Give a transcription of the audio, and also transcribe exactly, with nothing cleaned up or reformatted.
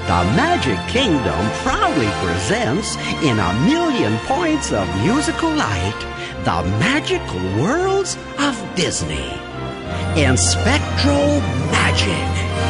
The Magic Kingdom proudly presents, in a million points of musical light, the magical worlds of Disney in Spectral Magic.